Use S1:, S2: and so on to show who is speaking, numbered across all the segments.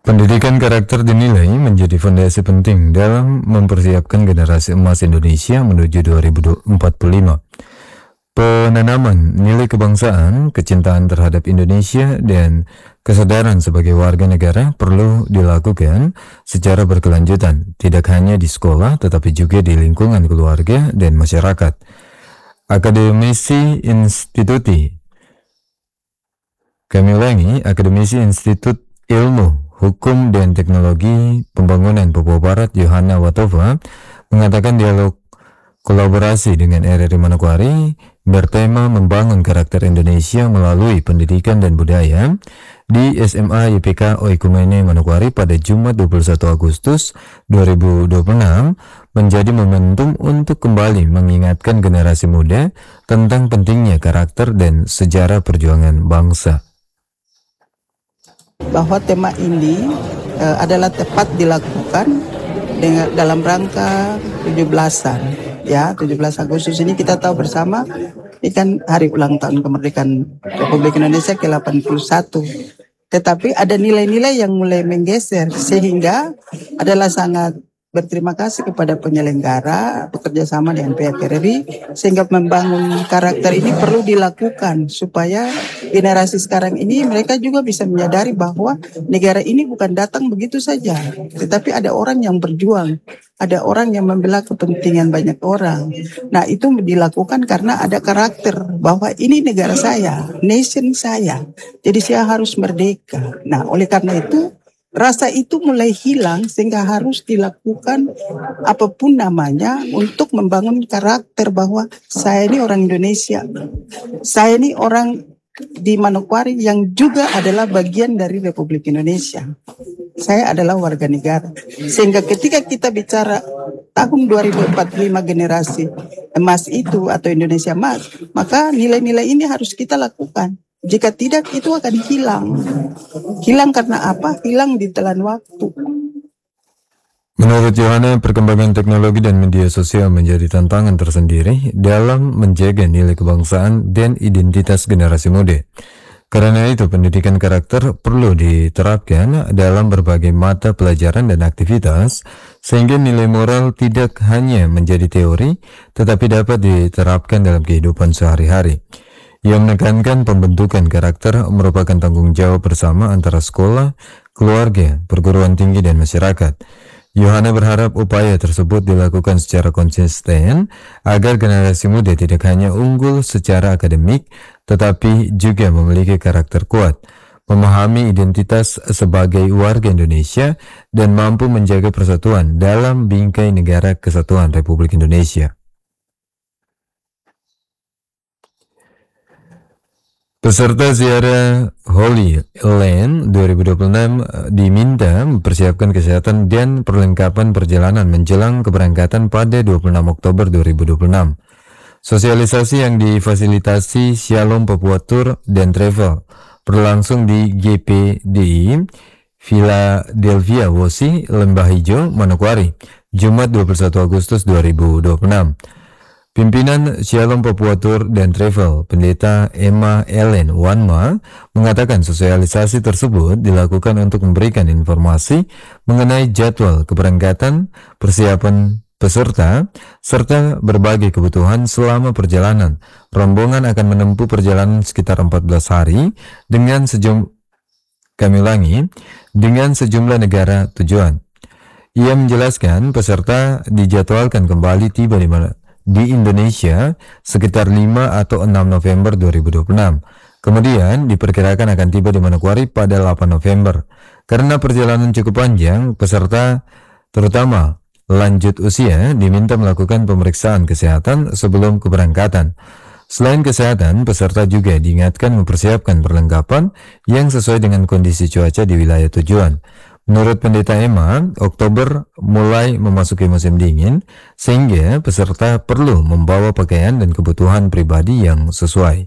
S1: Pendidikan karakter dinilai menjadi fondasi penting dalam mempersiapkan generasi emas Indonesia menuju 2045. Penanaman nilai kebangsaan, kecintaan terhadap Indonesia, dan kesadaran sebagai warga negara perlu dilakukan secara berkelanjutan, tidak hanya di sekolah tetapi juga di lingkungan keluarga dan masyarakat. Akademisi Institut Ilmu Hukum dan Teknologi Pembangunan Papua Barat Yohana Watova mengatakan dialog kolaborasi dengan RRI Manokwari bertema membangun karakter Indonesia melalui pendidikan dan budaya di SMA YPK Oikumene Manokwari pada Jumat 21 Agustus 2026 menjadi momentum untuk kembali mengingatkan generasi muda tentang pentingnya karakter dan sejarah perjuangan bangsa.
S2: Bahwa tema ini adalah tepat dilakukan dalam rangka 17-an, ya, 17 Agustus ini kita tahu bersama ini kan hari ulang tahun kemerdekaan Republik Indonesia ke-81. Tetapi ada nilai-nilai yang mulai menggeser sehingga adalah sangat berterima kasih kepada penyelenggara bekerja sama dengan pihak RRI sehingga membangun karakter ini perlu dilakukan supaya generasi sekarang ini mereka juga bisa menyadari bahwa negara ini bukan datang begitu saja, tetapi ada orang yang berjuang, ada orang yang membela kepentingan banyak orang. Nah, itu dilakukan karena ada karakter bahwa ini negara saya, nation saya, jadi saya harus merdeka. Nah, oleh karena itu rasa itu mulai hilang sehingga harus dilakukan apapun namanya untuk membangun karakter bahwa saya ini orang Indonesia. Saya ini orang di Manokwari yang juga adalah bagian dari Republik Indonesia. Saya adalah warga negara. Sehingga ketika kita bicara tahun 2045 generasi emas itu atau Indonesia emas, maka nilai-nilai ini harus kita lakukan. Jika tidak, itu akan hilang. Hilang karena apa? Hilang di telan waktu.
S1: Menurut Yohana, perkembangan teknologi dan media sosial menjadi tantangan tersendiri dalam menjaga nilai kebangsaan dan identitas generasi muda. Karena itu, pendidikan karakter perlu diterapkan dalam berbagai mata pelajaran dan aktivitas, sehingga nilai moral tidak hanya menjadi teori, tetapi dapat diterapkan dalam kehidupan sehari-hari. Ia menekankan pembentukan karakter merupakan tanggung jawab bersama antara sekolah, keluarga, perguruan tinggi, dan masyarakat. Yohana berharap upaya tersebut dilakukan secara konsisten agar generasi muda tidak hanya unggul secara akademik, tetapi juga memiliki karakter kuat, memahami identitas sebagai warga Indonesia, dan mampu menjaga persatuan dalam bingkai negara kesatuan Republik Indonesia. Peserta ziarah Holy Land 2026 diminta mempersiapkan kesehatan dan perlengkapan perjalanan menjelang keberangkatan pada 26 Oktober 2026. Sosialisasi yang difasilitasi Shalom Papua Tour dan Travel berlangsung di GPDI Philadelphia Wosi, Lembah Hijau, Manokwari, Jumat 21 Agustus 2026. Pimpinan Shalom Papua Tour dan Travel, Pendeta Emma Ellen Wanma, mengatakan sosialisasi tersebut dilakukan untuk memberikan informasi mengenai jadwal keberangkatan, persiapan peserta, serta berbagai kebutuhan selama perjalanan. Rombongan akan menempuh perjalanan sekitar 14 hari dengan sejumlah negara tujuan. Ia menjelaskan peserta dijadwalkan kembali tiba di Indonesia sekitar 5 atau 6 November 2026. Kemudian diperkirakan akan tiba di Manokwari pada 8 November. Karena perjalanan cukup panjang, peserta terutama lanjut usia diminta melakukan pemeriksaan kesehatan sebelum keberangkatan. Selain kesehatan, peserta juga diingatkan mempersiapkan perlengkapan yang sesuai dengan kondisi cuaca di wilayah tujuan. Menurut Pendeta Emma, Oktober mulai memasuki musim dingin, sehingga peserta perlu membawa pakaian dan kebutuhan pribadi yang sesuai.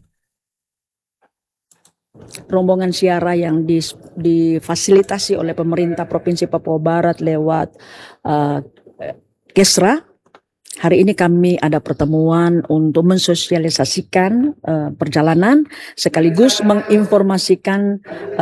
S3: Rombongan ziarah yang difasilitasi oleh pemerintah Provinsi Papua Barat lewat Kesra. Hari ini kami ada pertemuan untuk mensosialisasikan perjalanan sekaligus menginformasikan